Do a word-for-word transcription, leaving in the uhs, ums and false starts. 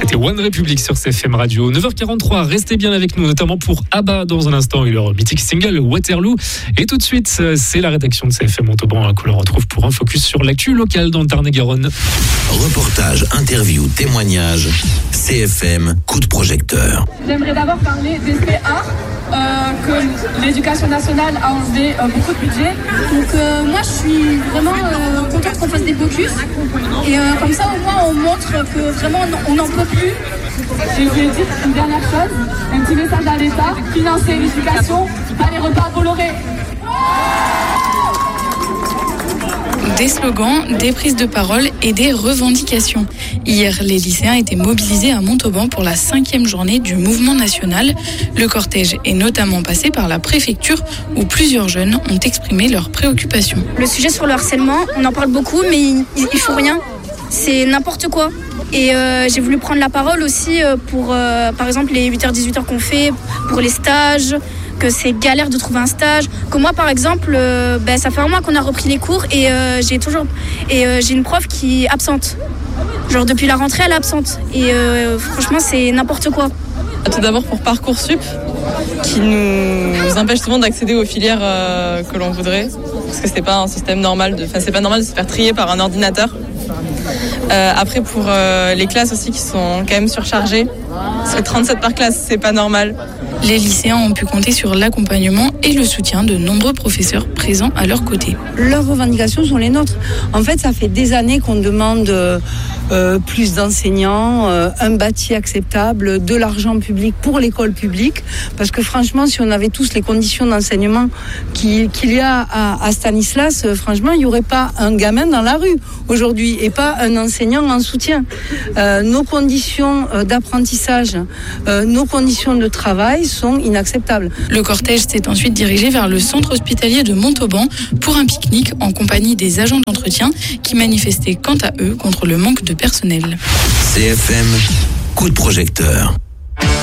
C'était One Republic sur C F M Radio. neuf heures quarante-trois, restez bien avec nous, notamment pour ABBA dans un instant et leur mythique single Waterloo. Et tout de suite, c'est la rédaction de C F M Montauban que l'on retrouve pour un focus sur l'actu locale dans le Tarn-et-Garonne. Reportage, interview, témoignage, C F M, coup de projecteur. J'aimerais d'abord parler des C A, euh, que l'éducation nationale a enlevé euh, beaucoup de budget. Donc euh, moi je suis vraiment euh, contente qu'on fasse des focus. Et euh, comme ça au moins on montre que vraiment on n'en peut plus. Et je voulais dire une dernière chose, un petit message à l'État, financer l'éducation, pas les repas Bolloré. Des slogans, des prises de parole et des revendications. Hier, les lycéens étaient mobilisés à Montauban pour la cinquième journée du mouvement national. Le cortège est notamment passé par la préfecture où plusieurs jeunes ont exprimé leurs préoccupations. Le sujet sur le harcèlement, on en parle beaucoup mais il ne faut rien. C'est n'importe quoi. Et euh, j'ai voulu prendre la parole aussi pour, euh, par exemple, les huit heures dix-huit heures qu'on fait, pour les stages, que c'est galère de trouver un stage. Que moi, par exemple, euh, ben, ça fait un mois qu'on a repris les cours et euh, j'ai toujours et euh, j'ai une prof qui est absente. Genre depuis la rentrée, elle est absente. Et euh, franchement, c'est n'importe quoi. Tout d'abord pour Parcoursup, qui nous empêche souvent d'accéder aux filières euh, que l'on voudrait, parce que c'est pas un système normal. De, enfin, c'est pas normal de se faire trier par un ordinateur. Euh, après pour euh, les classes aussi qui sont quand même surchargées, parce que trente-sept par classe, c'est pas normal. Les lycéens ont pu compter sur l'accompagnement et le soutien de nombreux professeurs présents à leur côté. Leurs revendications sont les nôtres. En fait, ça fait des années qu'on demande euh, plus d'enseignants, euh, un bâti acceptable, de l'argent public pour l'école publique. Parce que franchement, si on avait tous les conditions d'enseignement qu'il, qu'il y a à, à Stanislas, euh, franchement, il n'y aurait pas un gamin dans la rue aujourd'hui et pas un enseignant en soutien. Euh, nos conditions euh, d'apprentissage, euh, nos conditions de travail sont inacceptables. Le cortège s'est ensuite dirigé vers le centre hospitalier de Montauban pour un pique-nique en compagnie des agents d'entretien qui manifestaient quant à eux contre le manque de personnel. C F M, coup de projecteur.